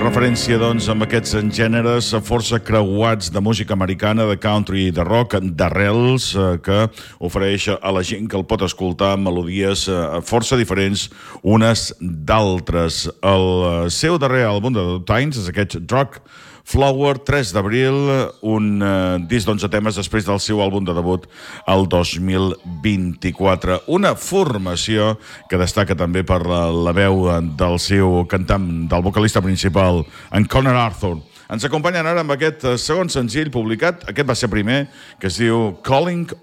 referència, doncs, amb aquests gèneres força creuats de música americana, de country i de rock, d'arrels, que ofereix a la gent que el pot escoltar melodies força diferents unes d'altres. El seu darrer àlbum de The Times és aquest Drug Flower, 3 d'abril, un disc d'11 temes després del seu àlbum de debut el 2024. Una formació que destaca també per la veu del seu cantant, del vocalista principal, en Conor Arthur. Ens acompanyen ara amb aquest segon senzill publicat, aquest va ser primer, que es diu Calling